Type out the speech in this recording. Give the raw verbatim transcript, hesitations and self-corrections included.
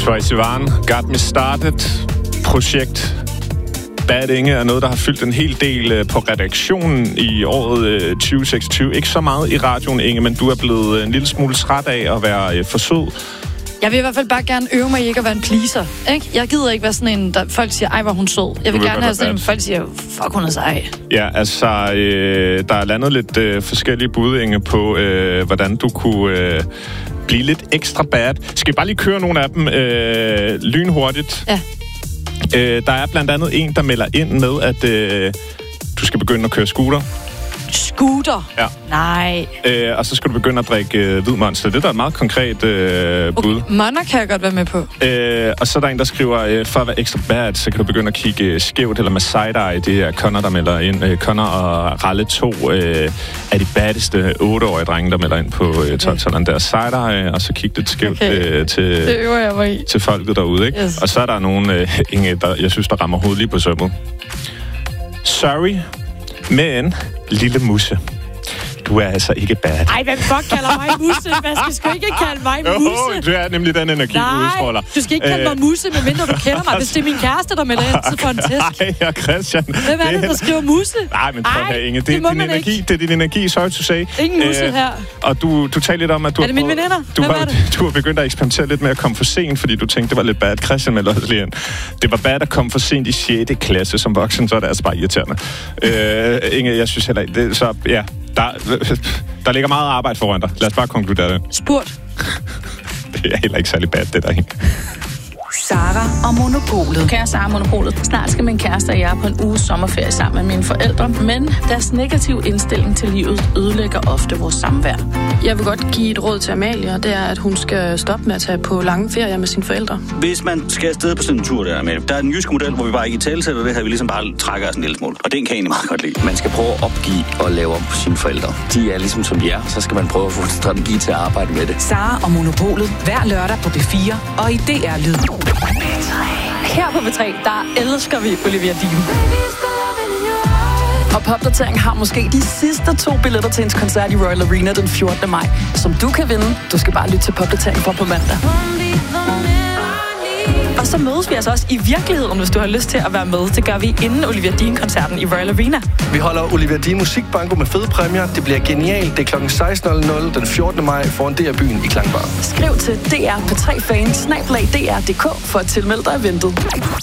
Troye Sivan, Got Me Started, projekt Bad Inge er noget, der har fyldt en hel del på redaktionen i året tyve seksogtyve. Ikke så meget i radioen, Inge, men du er blevet en lille smule træt af at være for sød. Jeg vil i hvert fald bare gerne øve mig i ikke at være en pleaser, ikke? Jeg gider ikke være sådan en, der folk siger, ej, hvor hun sød. Jeg vil, vil gerne have sådan en, folk siger, fuck, hun er sej. Ja, altså, øh, der er landet lidt øh, forskellige bud, Inge, på, øh, hvordan du kunne øh, blive lidt ekstra bad. Skal vi bare lige køre nogle af dem øh, lynhurtigt? Ja. Øh, der er blandt andet en, der melder ind med, at øh, du skal begynde at køre scooter. Scooter? Ja. Nej. Øh, og så skal du begynde at drikke øh, hvid monster. Det er da et meget konkret øh, bud. Okay. Monster kan jeg godt være med på. Øh, og så er der en, der skriver, øh, for at være ekstra bad, så kan du begynde at kigge skævt eller med side-eye. Det er Connor, der melder ind. Øh, Connor og Ralle to øh, er de baddeste otteårige drenge, der melder ind på øh, tolv-talleren der. Side-eye, og så kigge lidt skævt okay. øh, til, det øver jeg mig i. til folket derude. Ikke? Yes. Og så er der nogen, øh, Inge, der, jeg synes, der rammer hovedet lige på sømmet. Sorry, men lille musse. Du er altså ikke bad. Ej, hvem fuck kalder mig musse? Man skal sgu ikke kalde mig musse. Jo, du er nemlig den energi, Nej, du udstråler. du skal ikke kalde mig musse, medmindre du kender mig. Hvis det er min kæreste, der melder ind, så får en test. Nej, ja, Christian. Hvem er det, der skriver musse? Nej, men prøv at have, Inge. Det, det er din energi. ikke. Det er din energi, sorry to say. Ingen musse her. Og du, du talte lidt om, at du... Er det mine veninder? Du Hvem har, er det? du har begyndt at eksperimentere lidt med at komme for sent, fordi du tænkte, det var lidt bad. Christian melder også lige ind. Det var bad at komme for sent i sjette klasse som voksen, så er det altså bare irriterende. øh, Inge, jeg synes heller ikke... Det, så, ja, der, der ligger meget arbejde foran dig. Lad os bare konkludere det. Spurt. Det er heller ikke særlig bad, det der, Inge. Sara og Monopolet. Kære Sara og Monopolet. Snart skal min kæreste og jeg på en uges sommerferie sammen med mine forældre, men deres negative indstilling til livet ødelægger ofte vores samvær. Jeg vil godt give et råd til Amalie, og det er, at hun skal stoppe med at tage på lange ferier med sine forældre. Hvis man skal afsted på sådan en tur der, Amalie, der er en jysk model, hvor vi bare ikke i talesætter det her, vi ligesom bare trækker os en lille smule. Og den kan jeg egentlig meget godt lide. Man skal prøve at opgive og lave om på sine forældre. De er ligesom som de er, så skal man prøve at få en strategi til at arbejde med det. Sara og Monopolet. Hver lørdag på B fire og i D R Lyd. Her på B tre, der elsker vi Olivia Dean. Og Popdatering har måske de sidste to billetter til hendes koncert i Royal Arena den fjortende maj, som du kan vinde. Du skal bare lytte til Popdatering fra på mandag. Og så mødes vi altså også i virkeligheden, hvis du har lyst til at være med. Det gør vi inden Olivia Dean-koncerten i Royal Arena. Vi holder Olivia Dean Musikbanko med fede præmier. Det bliver genialt. Det er klokken seksten den fjortende maj foran D R-byen i Klangbar. Skriv til D R P tre fan snabel-a D R punktum D K for at tilmelde dig eventet.